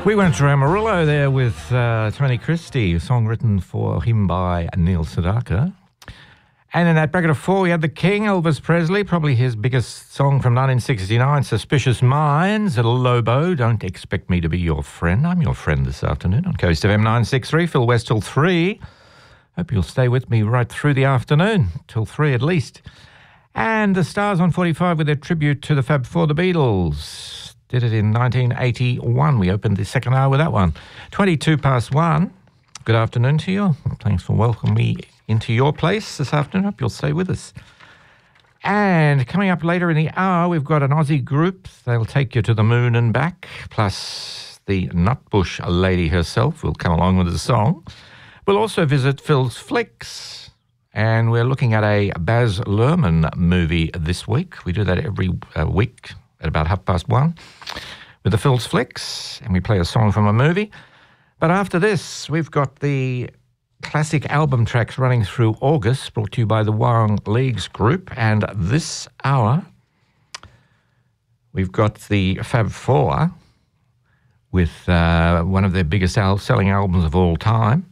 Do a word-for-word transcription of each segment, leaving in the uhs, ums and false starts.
We went to Amarillo there with uh, Tony Christie, a song written for him by Neil Sedaka. And in that bracket of four, we had The King, Elvis Presley, probably his biggest song from nineteen sixty-nine, Suspicious Minds, Lobo, Don't Expect Me to Be Your Friend. I'm your friend this afternoon on Coast F M nine sixty-three, Phil West till three. Hope you'll stay with me right through the afternoon, till three at least. And the Stars on forty-five with their tribute to the Fab Four, the Beatles. Did it in nineteen eighty-one. We opened the second hour with that one. twenty-two past one. Good afternoon to you. Thanks for welcoming me into your place this afternoon. Hope you'll stay with us. And coming up later in the hour, we've got an Aussie group. They'll take you to the moon and back. Plus the Nutbush lady herself will come along with a song. We'll also visit Phil's Flicks. And we're looking at a Baz Luhrmann movie this week. We do that every uh, week at about half past one with the Phil's Flicks, and we play a song from a movie. But after this, we've got the classic album tracks running through August, brought to you by the Warong Leagues Group. And this hour, we've got the Fab Four with uh, one of their biggest al- selling albums of all time.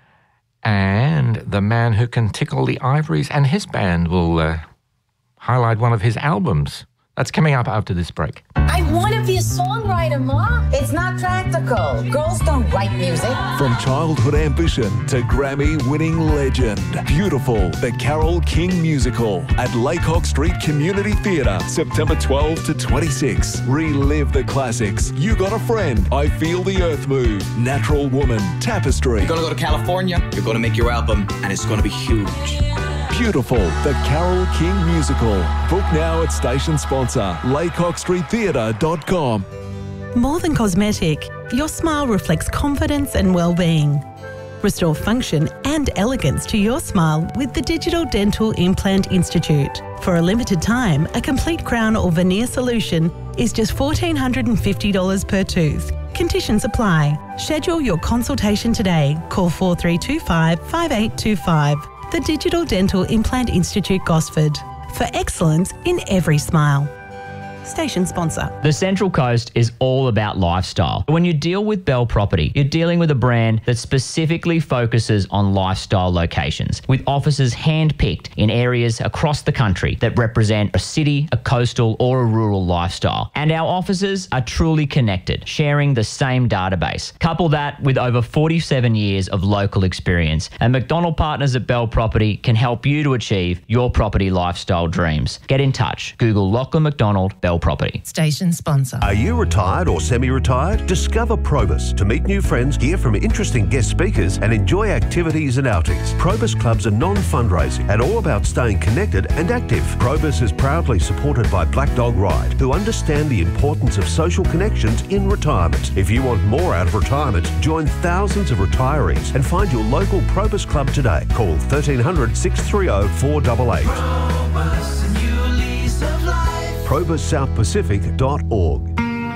And the man who can tickle the ivories and his band will uh, highlight one of his albums. That's coming up after this break. I want to be a songwriter, Ma. It's not practical. Girls don't write music. From childhood ambition to Grammy-winning legend. Beautiful, the Carole King musical at Laycock Street Community Theatre, September twelfth to twenty-sixth. Relive the classics. You Got a Friend, I Feel the Earth Move, Natural Woman, Tapestry. You're going to go to California, you're going to make your album, and it's going to be huge. Beautiful, the Carole King musical. Book now at station sponsor, laycock street theatre dot com. More than cosmetic, your smile reflects confidence and well-being. Restore function and elegance to your smile with the Digital Dental Implant Institute. For a limited time, a complete crown or veneer solution is just one thousand four hundred fifty dollars per tooth. Conditions apply. Schedule your consultation today. Call four three two five, five eight two five. The Digital Dental Implant Institute, Gosford. For excellence in every smile. Station sponsor. The Central Coast is all about lifestyle. When you deal with Bell Property, you're dealing with a brand that specifically focuses on lifestyle locations, with offices hand-picked in areas across the country that represent a city, a coastal, or a rural lifestyle. And our offices are truly connected, sharing the same database. Couple that with over forty-seven years of local experience, and McDonald Partners at Bell Property can help you to achieve your property lifestyle dreams. Get in touch. Google Lachlan McDonald Bell Property. Station sponsor. Are you retired or semi-retired? Discover Probus to meet new friends, hear from interesting guest speakers, and enjoy activities and outings. Probus clubs are non-fundraising and all about staying connected and active. Probus is proudly supported by Black Dog Ride, who understand the importance of social connections in retirement. If you want more out of retirement, join thousands of retirees and find your local Probus club today. Call thirteen hundred, six three zero, four eight eight. Probus, a new lease of life. probus south pacific dot org.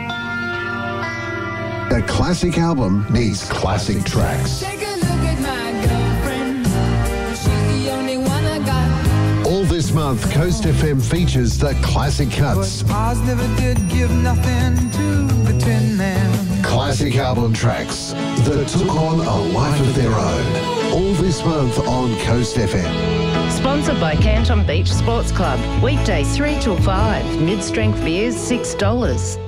A classic album needs classic tracks. Take a look at my girlfriend. She's the only one I got. All this month, Coast F M features the classic cuts. But Oz never did give nothing to the Tin Man. Classic album tracks that took on a life of their own. All this month on Coast F M. Sponsored by Canton Beach Sports Club. Weekdays three till five. Mid-strength beers six dollars.